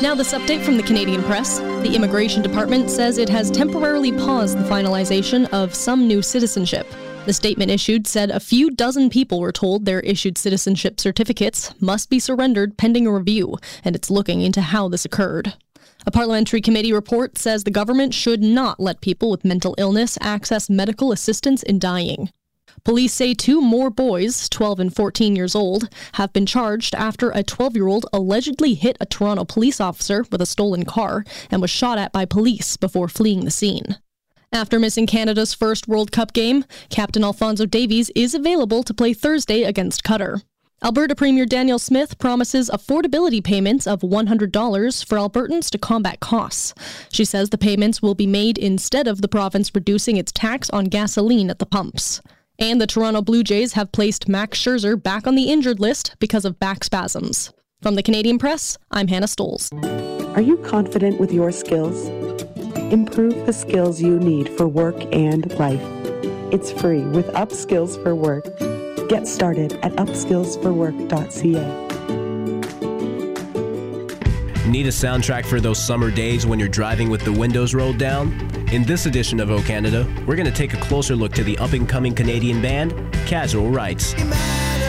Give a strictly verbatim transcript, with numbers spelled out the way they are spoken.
Now this update from the Canadian Press. The Immigration Department says it has temporarily paused the finalization of some new citizenship. The statement issued said a few dozen people were told their issued citizenship certificates must be surrendered pending a review, and it's looking into how this occurred. A parliamentary committee report says the government should not let people with mental illness access medical assistance in dying. Police say two more boys, twelve and fourteen years old, have been charged after a twelve-year-old allegedly hit a Toronto police officer with a stolen car and was shot at by police before fleeing the scene. After missing Canada's first World Cup game, Captain Alphonso Davies is available to play Thursday against Qatar. Alberta Premier Danielle Smith promises affordability payments of one hundred dollars for Albertans to combat costs. She says the payments will be made instead of the province reducing its tax on gasoline at the pumps. And the Toronto Blue Jays have placed Max Scherzer back on the injured list because of back spasms. From the Canadian Press, I'm Hannah Stoles. Are you confident with your skills? Improve the skills you need for work and life. It's free with Upskills for Work. Get started at upskills for work dot c a. Need a soundtrack for those summer days when you're driving with the windows rolled down? In this edition of O Canada, we're going to take a closer look to the up-and-coming Canadian band, Casual Rights.